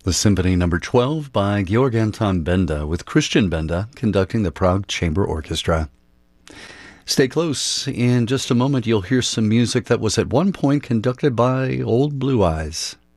The Symphony Number 12 by Georg Anton Benda, with Christian Benda conducting the Prague Chamber Orchestra. Stay close. In just a moment, you'll hear some music that was at one point conducted by Old Blue Eyes.